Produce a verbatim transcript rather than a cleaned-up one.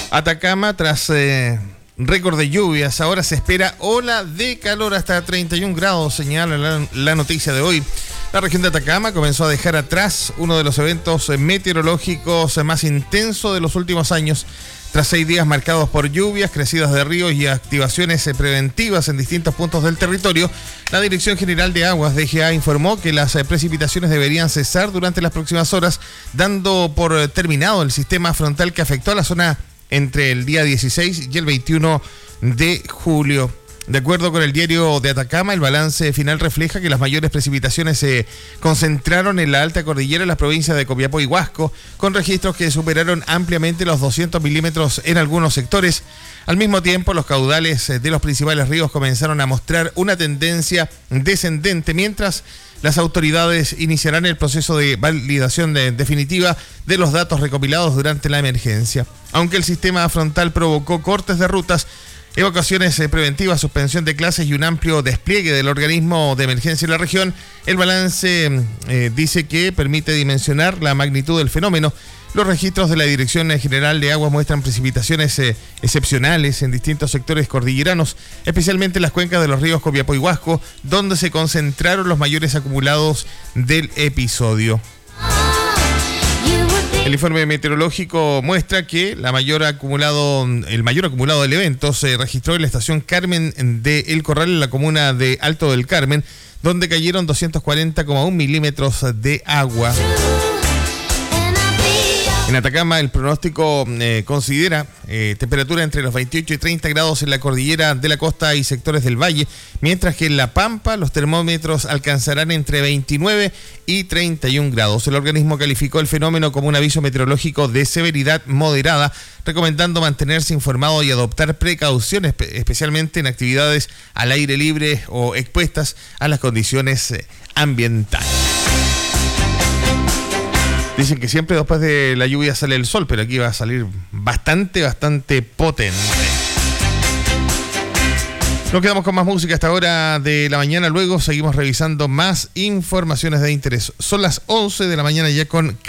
Atacama, tras eh, récord de lluvias, ahora se espera ola de calor hasta treinta y un grados, señala la, la noticia de hoy. La región de Atacama comenzó a dejar atrás uno de los eventos meteorológicos más intensos de los últimos años. Tras seis días marcados por lluvias, crecidas de ríos y activaciones preventivas en distintos puntos del territorio, la Dirección General de Aguas, D G A, informó que las precipitaciones deberían cesar durante las próximas horas, dando por terminado el sistema frontal que afectó a la zona entre el día dieciséis y el veintiuno de julio. De acuerdo con el diario de Atacama, el balance final refleja que las mayores precipitaciones se concentraron en la alta cordillera de las provincias de Copiapó y Huasco, con registros que superaron ampliamente los doscientos milímetros en algunos sectores. Al mismo tiempo, los caudales de los principales ríos comenzaron a mostrar una tendencia descendente, mientras las autoridades iniciarán el proceso de validación de, definitiva de los datos recopilados durante la emergencia. Aunque el sistema frontal provocó cortes de rutas, evacuaciones preventivas, suspensión de clases y un amplio despliegue del organismo de emergencia en la región, el balance eh, dice que permite dimensionar la magnitud del fenómeno. Los registros de la Dirección General de Aguas muestran precipitaciones eh, excepcionales en distintos sectores cordilleranos, especialmente en las cuencas de los ríos Copiapó y Huasco, donde se concentraron los mayores acumulados del episodio. El informe meteorológico muestra que la mayor acumulado, el mayor acumulado del evento se registró en la estación Carmen de El Corral, en la comuna de Alto del Carmen, donde cayeron doscientos cuarenta coma uno milímetros de agua. En Atacama, el pronóstico eh, considera eh, temperatura entre los veintiocho y treinta grados en la cordillera de la costa y sectores del valle, mientras que en La Pampa los termómetros alcanzarán entre veintinueve y treinta y un grados. El organismo calificó el fenómeno como un aviso meteorológico de severidad moderada, recomendando mantenerse informado y adoptar precauciones, especialmente en actividades al aire libre o expuestas a las condiciones ambientales. Dicen que siempre después de la lluvia sale el sol, pero aquí va a salir bastante, bastante potente. Nos quedamos con más música hasta hora de la mañana. Luego seguimos revisando más informaciones de interés. Son las once de la mañana ya con